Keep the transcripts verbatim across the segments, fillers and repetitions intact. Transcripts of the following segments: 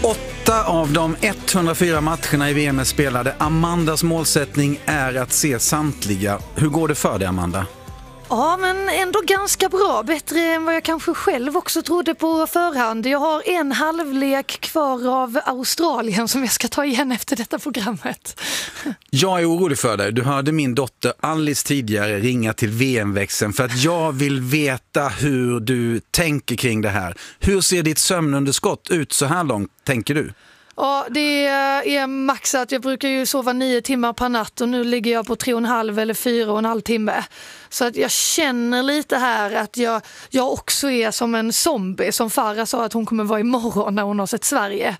Åtta av de etthundrafyra matcherna i V M är spelade. Amandas målsättning är att se samtliga. Hur går det för dig, Amanda? Ja, men ändå ganska bra. Bättre än vad jag kanske själv också trodde på förhand. Jag har en halvlek kvar av Australien som jag ska ta igen efter detta programmet. Jag är orolig för dig. Du hörde min dotter Alice tidigare ringa till V M-växeln för att jag vill veta hur du tänker kring det här. Hur ser ditt sömnunderskott ut så här långt, tänker du? Ja, det är maxat. Jag brukar ju sova nio timmar per natt och nu ligger jag på tre och en halv eller fyra och en halv timme. Så att jag känner lite här att jag, jag också är som en zombie, som Farah sa att hon kommer vara imorgon när hon har sett Sverige.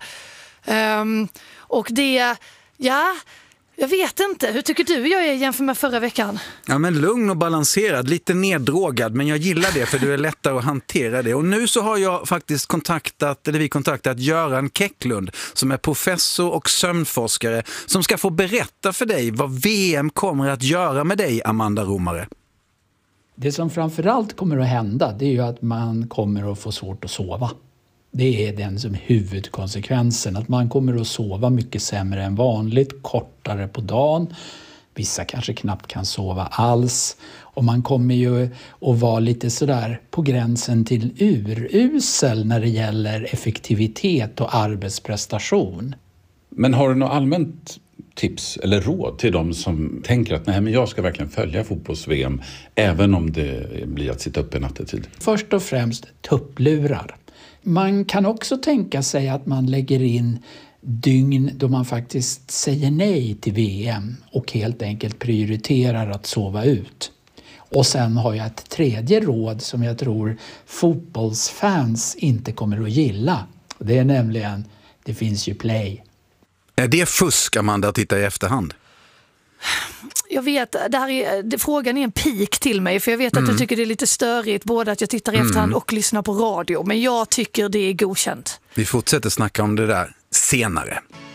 Um, och det, ja... Jag vet inte. Hur tycker du jag är jämfört med förra veckan? Ja, men lugn och balanserad. Lite neddrogad, men jag gillar det för du är lättare att hantera det. Och nu så har jag faktiskt kontaktat, eller vi kontaktat Göran Kecklund som är professor och sömnforskare som ska få berätta för dig vad V M kommer att göra med dig, Amanda Romare. Det som framförallt kommer att hända, det är ju att man kommer att få svårt att sova. Det är den som huvudkonsekvensen, att man kommer att sova mycket sämre än vanligt, kortare på dagen. Vissa kanske knappt kan sova alls. Och man kommer ju att vara lite sådär på gränsen till urusel när det gäller effektivitet och arbetsprestation. Men har du något allmänt tips eller råd till de som tänker att nej, men jag ska verkligen följa fotbolls-V M även om det blir att sitta upp i nattetid? Först och främst tupplurar. Man kan också tänka sig att man lägger in dygn då man faktiskt säger nej till V M och helt enkelt prioriterar att sova ut. Och sen har jag ett tredje råd som jag tror fotbollsfans inte kommer att gilla. Det är nämligen, det finns ju play. Är det fusk, Amanda, att titta i efterhand? Jag vet, det här är, det, frågan är en pik till mig för jag vet Mm. att du tycker det är lite störigt både att jag tittar i Mm. efterhand och lyssnar på radio, men jag tycker det är godkänt. Vi fortsätter snacka om det där senare.